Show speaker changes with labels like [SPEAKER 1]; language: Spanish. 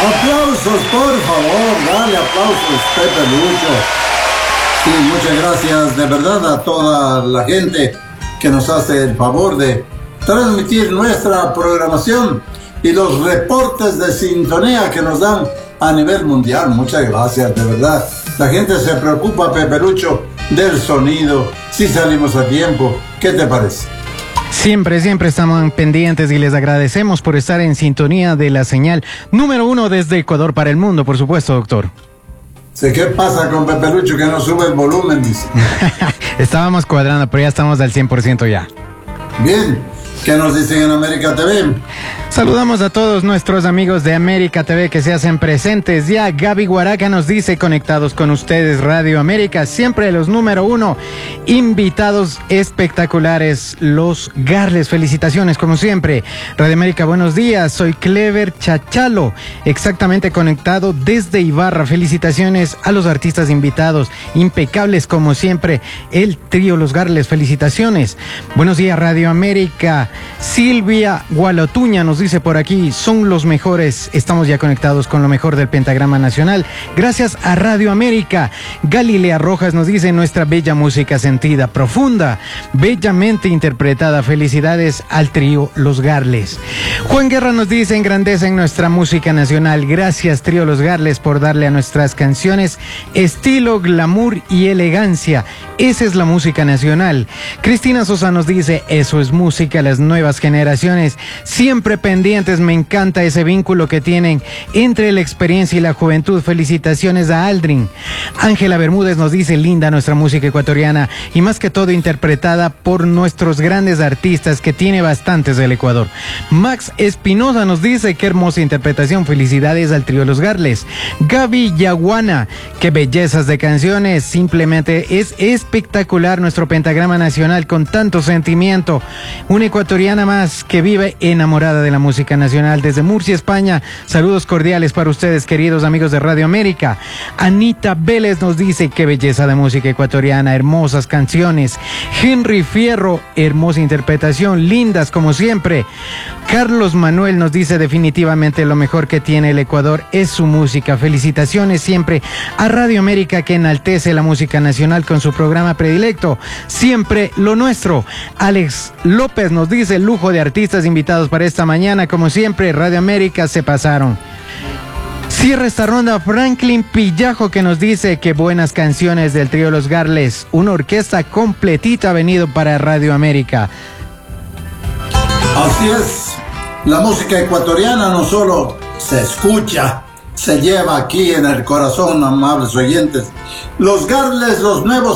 [SPEAKER 1] Aplausos, por favor, dale aplausos, Pepe Lucho. Sí, muchas gracias de verdad a toda la gente que nos hace el favor de transmitir nuestra programación y los reportes de sintonía que nos dan a nivel mundial. Muchas gracias, de verdad. La gente se preocupa, Pepe Lucho, del sonido, si salimos a tiempo. ¿Qué te parece?
[SPEAKER 2] Siempre estamos pendientes y les agradecemos por estar en sintonía de la señal número 1 desde Ecuador para el mundo, por supuesto, doctor.
[SPEAKER 1] Sé qué pasa con Pepe Lucho, que no sube el volumen, dice.
[SPEAKER 2] Estábamos cuadrando, pero ya estamos al 100% ya.
[SPEAKER 1] Bien, ¿qué nos dicen en América TV?
[SPEAKER 2] Saludamos a todos nuestros amigos de América TV que se hacen presentes. Ya Gaby Guaraca nos dice: conectados con ustedes, Radio América, siempre los número 1, invitados espectaculares, los Garles. Felicitaciones, como siempre. Radio América, buenos días. Soy Clever Chachalo, exactamente conectado desde Ibarra. Felicitaciones a los artistas invitados, impecables como siempre. El trío Los Garles, felicitaciones. Buenos días, Radio América. Silvia Gualotuña nos dice por aquí: son los mejores, estamos ya conectados con lo mejor del pentagrama nacional, gracias a Radio América. Galilea Rojas nos dice: nuestra bella música sentida, profunda, bellamente interpretada, felicidades al trío Los Garles. Juan Guerra nos dice: engrandecen nuestra música nacional, gracias trío Los Garles por darle a nuestras canciones estilo, glamour y elegancia, esa es la música nacional. Cristina Sosa nos dice: eso es música, las nuevas generaciones siempre pendientes, me encanta ese vínculo que tienen entre la experiencia y la juventud. Felicitaciones a Aldrin. Ángela Bermúdez nos dice: linda nuestra música ecuatoriana y más que todo interpretada por nuestros grandes artistas, que tiene bastantes del Ecuador. Max Espinosa nos dice: qué hermosa interpretación, felicidades al trío Los Garles. Gaby Yaguana: qué bellezas de canciones, simplemente es espectacular nuestro pentagrama nacional con tanto sentimiento. Una ecuatoriana más que vive enamorada de la música nacional. Desde Murcia, España, saludos cordiales para ustedes, queridos amigos de Radio América. Anita Vélez nos dice: qué belleza de música ecuatoriana, hermosas canciones. Henry Fierro: hermosa interpretación, lindas como siempre. Carlos Manuel nos dice: definitivamente lo mejor que tiene el Ecuador es su música. Felicitaciones siempre a Radio América, que enaltece la música nacional con su programa predilecto, siempre lo nuestro. Alex López nos dice: lujo de artistas invitados para esta mañana, como siempre, Radio América se pasaron. Cierra esta ronda Franklin Pillajo, que nos dice: que buenas canciones del trío Los Garles, una orquesta completita ha venido para Radio América.
[SPEAKER 1] Así es, la música ecuatoriana no solo se escucha, se lleva aquí en el corazón, amables oyentes. Los Garles, los nuevos